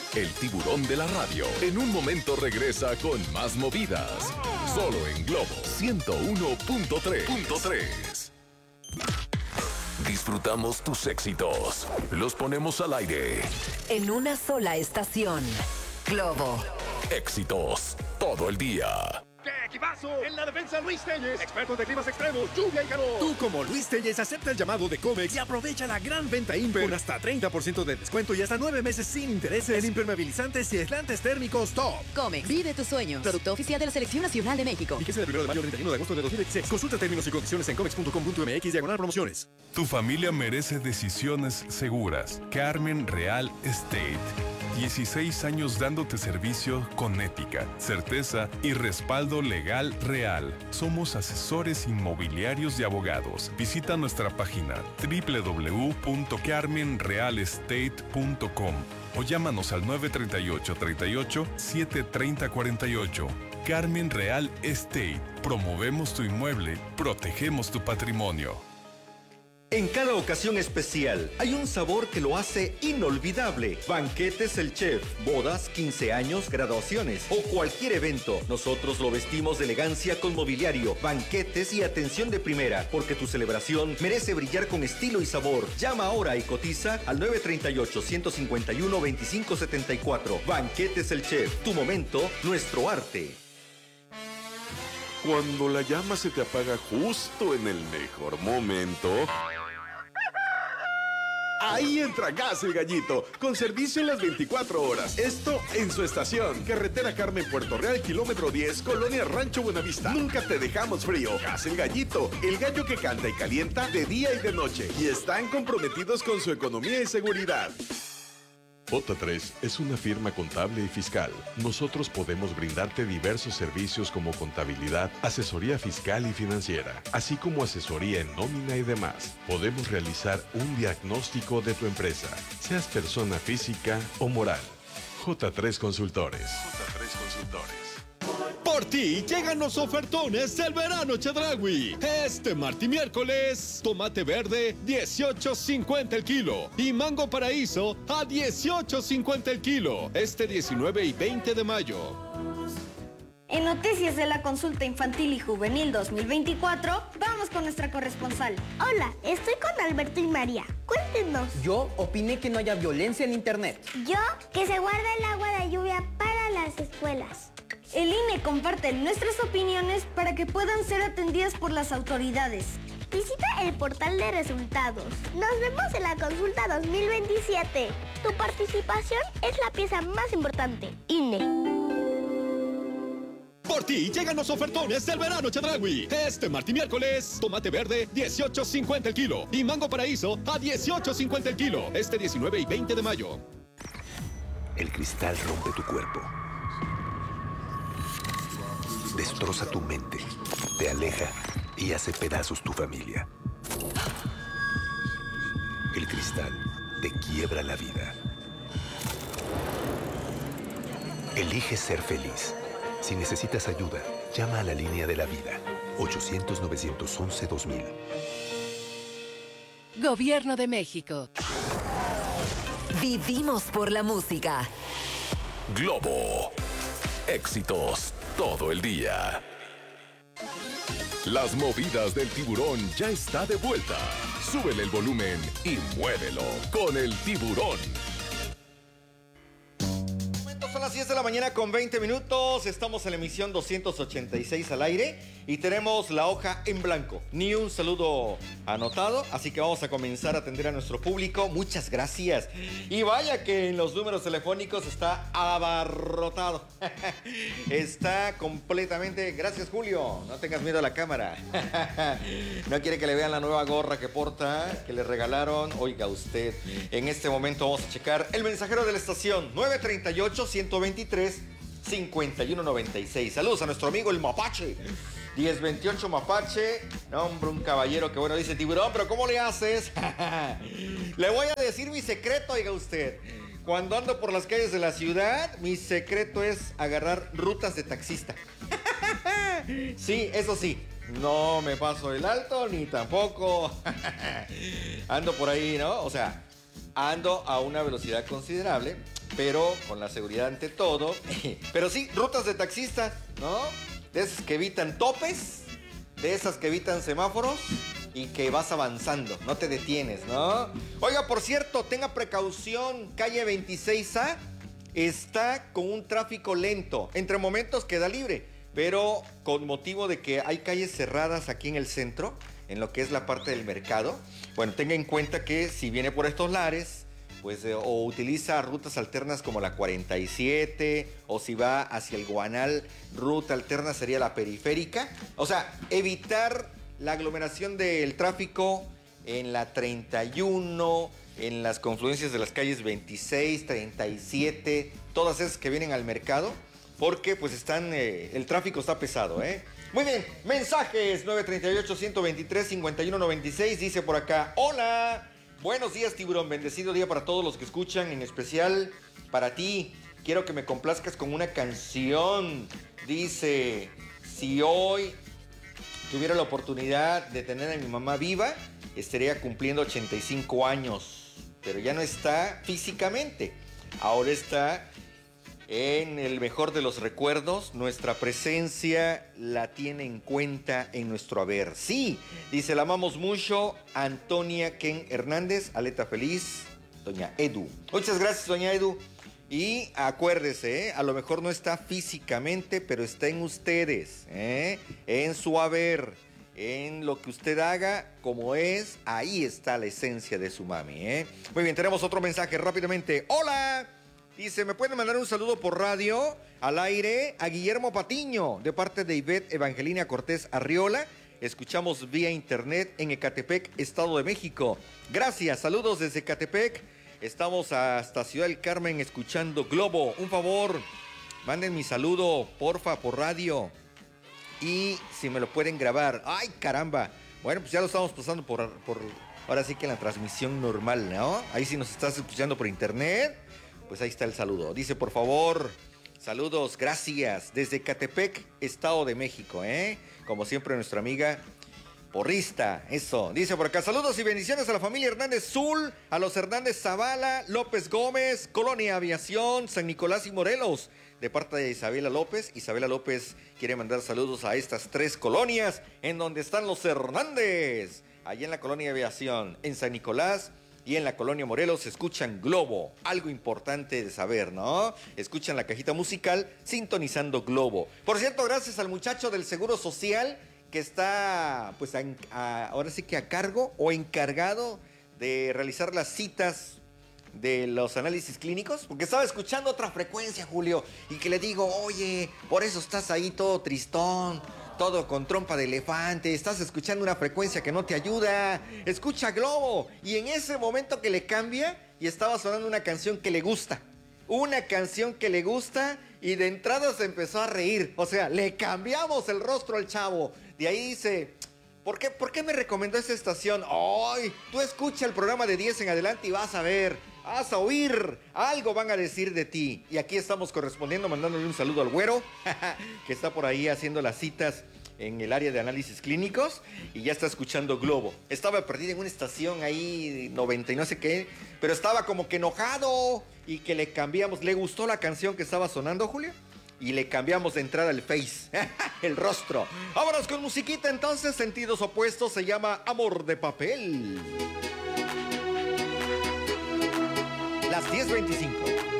el tiburón de la radio. En un momento regresa con más movidas. Solo en Globo 101.3. Disfrutamos tus éxitos. Los ponemos al aire. En una sola estación. Globo. Éxitos todo el día. ¡Qué equipazo! En la defensa, Luis Telles, expertos de climas extremos, lluvia y calor. Tú, como Luis Telles, acepta el llamado de Comex y aprovecha la gran venta Imper con hasta 30% de descuento y hasta 9 meses sin intereses en impermeabilizantes y aislantes térmicos top. Comex, vive tus sueños. Producto oficial de la Selección Nacional de México. Fíjese del 1 de mayo al 31 de agosto de 2016. Consulta términos y condiciones en comex.com.mx/promociones. Tu familia merece decisiones seguras. Carmen Real Estate. 16 años dándote servicio con ética, certeza y respaldo legal real. Somos asesores inmobiliarios y abogados. Visita nuestra página www.carmenrealestate.com o llámanos al 938-38-730-48. Carmen Real Estate. Promovemos tu inmueble, protegemos tu patrimonio. En cada ocasión especial hay un sabor que lo hace inolvidable. Banquetes El Chef, bodas, 15 años, graduaciones o cualquier evento. Nosotros lo vestimos de elegancia con mobiliario, banquetes y atención de primera, porque tu celebración merece brillar con estilo y sabor. Llama ahora y cotiza al 938-151-2574. Banquetes El Chef, tu momento, nuestro arte. Cuando la llama se te apaga justo en el mejor momento, ahí entra Gas El Gallito, con servicio en las 24 horas. Esto en su estación. Carretera Carmen Puerto Real, kilómetro 10, Colonia Rancho Buenavista. Nunca te dejamos frío. Gas El Gallito, el gallo que canta y calienta de día y de noche. Y están comprometidos con su economía y seguridad. J3 es una firma contable y fiscal. Nosotros podemos brindarte diversos servicios como contabilidad, asesoría fiscal y financiera, así como asesoría en nómina y demás. Podemos realizar un diagnóstico de tu empresa, seas persona física o moral. J3 Consultores. J3 Consultores. Por ti llegan los ofertones del verano Chedraui. Este martes y miércoles, tomate verde 18.50 el kilo y mango paraíso a 18.50 el kilo. Este 19 y 20 de mayo. En noticias de la consulta infantil y juvenil 2024, vamos con nuestra corresponsal. Hola, estoy con Alberto y María. Cuéntenos. Yo opiné que no haya violencia en internet. Yo, que se guarda el agua de lluvia para las escuelas. El INE comparte nuestras opiniones para que puedan ser atendidas por las autoridades. Visita el portal de resultados. Nos vemos en la consulta 2027. Tu participación es la pieza más importante. INE. Por ti llegan los ofertones del verano Chedraui. Este martes y miércoles, tomate verde 18.50 el kilo y mango paraíso a 18.50 el kilo. Este 19 y 20 de mayo. El cristal rompe tu cuerpo. Destroza tu mente, te aleja y hace pedazos tu familia. El cristal te quiebra la vida. Elige ser feliz. Si necesitas ayuda, llama a la línea de la vida. 800-911-2000. Gobierno de México. Vivimos por la música. Globo. Éxitos todo el día. Las movidas del tiburón ya está de vuelta. Súbele el volumen y muévelo con el tiburón. Son las 10 de la mañana con 20 minutos. Estamos en la emisión 286 al aire y tenemos la hoja en blanco. Ni un saludo anotado, así que vamos a comenzar a atender a nuestro público. Muchas gracias. Y vaya que en los números telefónicos está abarrotado. Está completamente... Gracias, Julio. No tengas miedo a la cámara. No quiere que le vean la nueva gorra que porta, que le regalaron. Oiga usted, en este momento vamos a checar el mensajero de la estación 938-123-5196. Saludos a nuestro amigo el Mapache. 1028 Mapache. No, hombre, un caballero que bueno dice: tiburón, pero ¿cómo le haces? Le voy a decir mi secreto, oiga usted. Cuando ando por las calles de la ciudad, mi secreto es agarrar rutas de taxista. Sí, eso sí, no me paso el alto ni tampoco ando por ahí, ¿no? O sea, ando a una velocidad considerable, pero con la seguridad ante todo. Pero sí, rutas de taxistas, ¿no? De esas que evitan topes, de esas que evitan semáforos y que vas avanzando, no te detienes, ¿no? Oiga, por cierto, tenga precaución, calle 26A está con un tráfico lento, entre momentos queda libre, pero con motivo de que hay calles cerradas aquí en el centro, en lo que es la parte del mercado. Bueno, tenga en cuenta que si viene por estos lares, pues o utiliza rutas alternas como la 47, o si va hacia el Guanal, ruta alterna sería la periférica. O sea, evitar la aglomeración del tráfico en la 31, en las confluencias de las calles 26, 37, todas esas que vienen al mercado, porque pues el tráfico está pesado, ¿eh? Muy bien, mensajes 938-123-5196, dice por acá, hola, buenos días tiburón, bendecido día para todos los que escuchan, en especial para ti, quiero que me complazcas con una canción, dice, si hoy tuviera la oportunidad de tener a mi mamá viva, estaría cumpliendo 85 años, pero ya no está físicamente, ahora está en el mejor de los recuerdos, nuestra presencia la tiene en cuenta en nuestro haber. Sí, dice, la amamos mucho, Antonia Ken Hernández, aleta feliz, doña Edu. Muchas gracias, doña Edu. Y acuérdese, a lo mejor no está físicamente, pero está en ustedes, en su haber, en lo que usted haga, como es, ahí está la esencia de su mami. Muy bien, tenemos otro mensaje rápidamente. ¡Hola! Dice, ¿me pueden mandar un saludo por radio al aire a Guillermo Patiño, de parte de Ivette Evangelina Cortés Arriola? Escuchamos vía internet en Ecatepec, Estado de México. Gracias, saludos desde Ecatepec. Estamos hasta Ciudad del Carmen escuchando Globo. Un favor, manden mi saludo, porfa, por radio. Y si me lo pueden grabar. ¡Ay, caramba! Bueno, pues ya lo estamos pasando por ahora sí que en la transmisión normal, ¿no? Ahí si nos estás escuchando por internet, pues ahí está el saludo. Dice, por favor, saludos, gracias, desde Ecatepec, Estado de México, Como siempre, nuestra amiga porrista, eso. Dice por acá, saludos y bendiciones a la familia Hernández Zul, a los Hernández Zavala, López Gómez, Colonia Aviación, San Nicolás y Morelos, de parte de Isabela López. Isabela López quiere mandar saludos a estas 3 colonias en donde están los Hernández. Allí en la Colonia Aviación, en San Nicolás y en la Colonia Morelos escuchan Globo, algo importante de saber, ¿no? Escuchan la cajita musical sintonizando Globo. Por cierto, gracias al muchacho del Seguro Social que está, pues, ahora sí que a cargo o encargado de realizar las citas de los análisis clínicos, porque estaba escuchando otra frecuencia, Julio, y que le digo, oye, por eso estás ahí todo tristón, todo con trompa de elefante, estás escuchando una frecuencia que no te ayuda, escucha Globo. Y en ese momento que le cambia y estaba sonando una canción que le gusta, y de entrada se empezó a reír, o sea, le cambiamos el rostro al chavo. De ahí dice, ¿por qué me recomendó esa estación? ¡Ay! Tú escucha el programa de 10 en adelante y vas a ver, vas a oír, algo van a decir de ti. Y aquí estamos correspondiendo, mandándole un saludo al güero, que está por ahí haciendo las citas en el área de análisis clínicos y ya está escuchando Globo. Estaba perdido en una estación ahí, 90 y no sé qué, pero estaba como que enojado y que le cambiamos. ¿Le gustó la canción que estaba sonando, Julio? Y le cambiamos de entrada el face, el rostro. Vámonos con musiquita entonces, sentidos opuestos, se llama Amor de Papel. Las 10:25.